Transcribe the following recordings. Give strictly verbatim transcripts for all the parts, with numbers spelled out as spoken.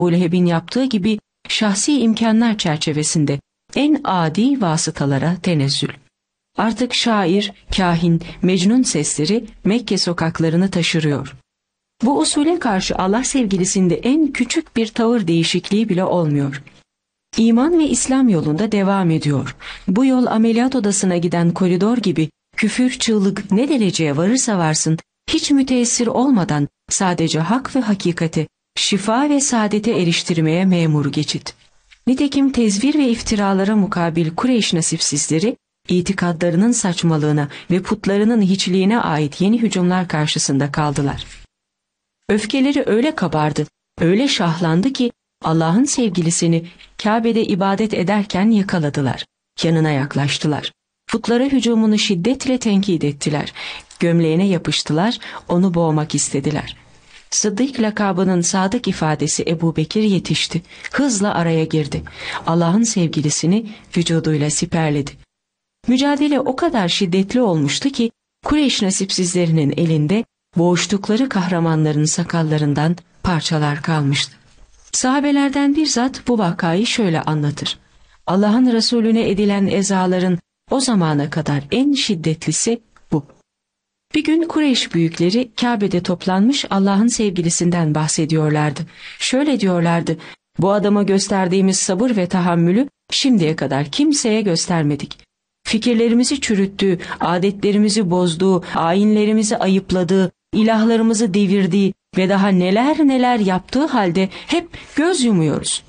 Ebu Leheb'in yaptığı gibi şahsi imkanlar çerçevesinde en adi vasıtalara tenezzül. Artık şair, kahin, mecnun sesleri Mekke sokaklarını taşırıyor. Bu usule karşı Allah sevgilisinde en küçük bir tavır değişikliği bile olmuyor. İman ve İslam yolunda devam ediyor. Bu yol ameliyat odasına giden koridor gibi küfür, çığlık ne dereceye varırsa varsın hiç müteessir olmadan sadece hak ve hakikati, şifa ve saadete eriştirmeye memur geçit. Nitekim tezvir ve iftiralara mukabil Kureyş nasipsizleri, itikadlarının saçmalığına ve putlarının hiçliğine ait yeni hücumlar karşısında kaldılar. Öfkeleri öyle kabardı, öyle şahlandı ki Allah'ın sevgilisini Kabe'de ibadet ederken yakaladılar. Yanına yaklaştılar. Putlara hücumunu şiddetle tenkit ettiler. Gömleğine yapıştılar, onu boğmak istediler. Sıddık lakabının sadık ifadesi Ebu Bekir yetişti. Hızla araya girdi. Allah'ın sevgilisini vücuduyla siperledi. Mücadele o kadar şiddetli olmuştu ki Kureyş nasipsizlerinin elinde boğuştukları kahramanların sakallarından parçalar kalmıştı. Sahabelerden bir zat bu vakayı şöyle anlatır. Allah'ın Resulüne edilen ezaların o zamana kadar en şiddetlisi bu. Bir gün Kureyş büyükleri Kabe'de toplanmış Allah'ın sevgilisinden bahsediyorlardı. Şöyle diyorlardı, bu adama gösterdiğimiz sabır ve tahammülü şimdiye kadar kimseye göstermedik. Fikirlerimizi çürüttüğü, adetlerimizi bozduğu, ayinlerimizi ayıpladığı, ilahlarımızı devirdiği ve daha neler neler yaptığı halde hep göz yumuyoruz.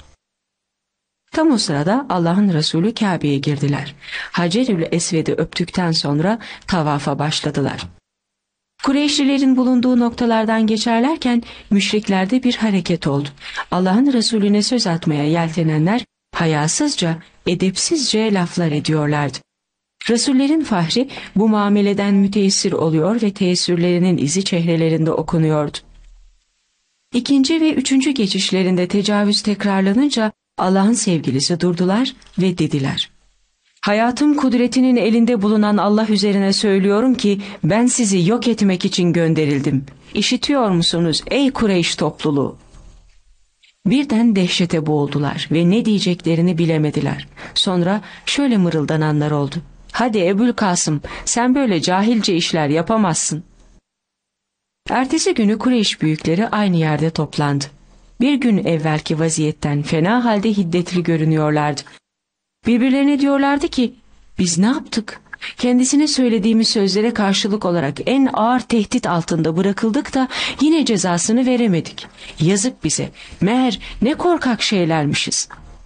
Tam o sırada Allah'ın Resulü Kabe'ye girdiler. Hacerül Esved'i öptükten sonra tavafa başladılar. Kureyşlilerin bulunduğu noktalardan geçerlerken müşriklerde bir hareket oldu. Allah'ın Resulüne söz atmaya yeltenenler hayasızca, edepsizce laflar ediyorlardı. Resullerin fahri bu muameleden müteessir oluyor ve teessürlerinin izi çehrelerinde okunuyordu. İkinci ve üçüncü geçişlerinde tecavüz tekrarlanınca Allah'ın sevgilisi durdular ve dediler: hayatım kudretinin elinde bulunan Allah üzerine söylüyorum ki ben sizi yok etmek için gönderildim. İşitiyor musunuz ey Kureyş topluluğu? Birden dehşete boğuldular ve ne diyeceklerini bilemediler. Sonra şöyle mırıldananlar oldu: hadi Ebulkasım, sen böyle cahilce işler yapamazsın. Ertesi günü Kureyş büyükleri aynı yerde toplandı. Bir gün evvelki vaziyetten fena halde hiddetli görünüyorlardı. Birbirlerine diyorlardı ki, biz ne yaptık? Kendisine söylediğimiz sözlere karşılık olarak en ağır tehdit altında bırakıldık da yine cezasını veremedik. Yazık bize, meğer ne korkak şeylermişiz.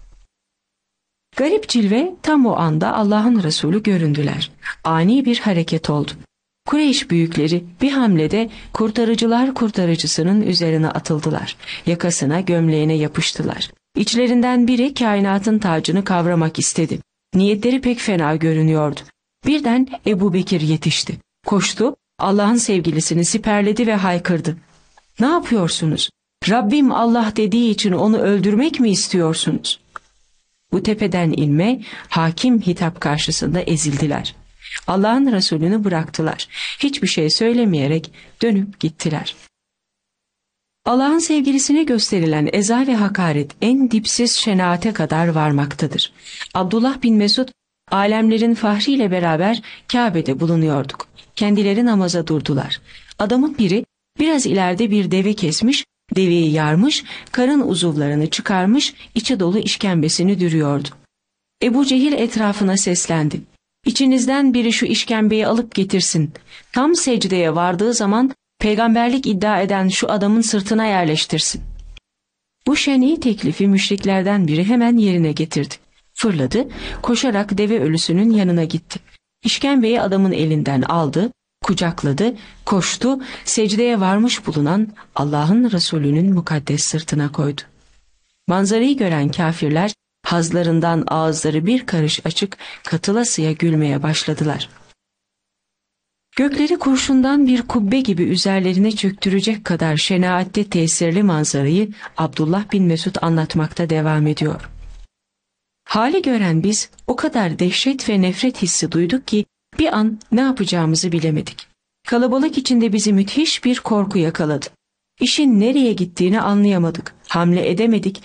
Garip cilve tam o anda Allah'ın Resulü göründüler. Ani bir hareket oldu. Kureyş büyükleri bir hamlede kurtarıcılar kurtarıcısının üzerine atıldılar. Yakasına, gömleğine yapıştılar. İçlerinden biri kainatın tacını kavramak istedi. Niyetleri pek fena görünüyordu. Birden Ebu Bekir yetişti. Koştu, Allah'ın sevgilisini siperledi ve haykırdı. Ne yapıyorsunuz? Rabbim Allah dediği için onu öldürmek mi istiyorsunuz? Bu tepeden inme, hakim hitap karşısında ezildiler. Allah'ın Resulünü bıraktılar. Hiçbir şey söylemeyerek dönüp gittiler. Allah'ın sevgilisine gösterilen eza ve hakaret en dipsiz şenaate kadar varmaktadır. Abdullah bin Mesud, alemlerin fahriyle beraber Kabe'de bulunuyorduk. Kendileri namaza durdular. Adamın biri biraz ileride bir deve kesmiş, deveyi yarmış, karın uzuvlarını çıkarmış, içi dolu işkembesini dürüyordu. Ebu Cehil etrafına seslendi. İçinizden biri şu işkembeyi alıp getirsin. Tam secdeye vardığı zaman peygamberlik iddia eden şu adamın sırtına yerleştirsin. Bu şeni teklifi müşriklerden biri hemen yerine getirdi. Fırladı, koşarak deve ölüsünün yanına gitti. İşkembeyi adamın elinden aldı, kucakladı, koştu, secdeye varmış bulunan Allah'ın Resulü'nün mukaddes sırtına koydu. Manzarayı gören kafirler hazlarından ağızları bir karış açık katılasıya gülmeye başladılar. Gökleri kurşundan bir kubbe gibi üzerlerine çöktürecek kadar şenaatte tesirli manzarayı Abdullah bin Mesud anlatmakta devam ediyor. Hali gören biz o kadar dehşet ve nefret hissi duyduk ki bir an ne yapacağımızı bilemedik. Kalabalık içinde bizi müthiş bir korku yakaladı. İşin nereye gittiğini anlayamadık. Hamle edemedik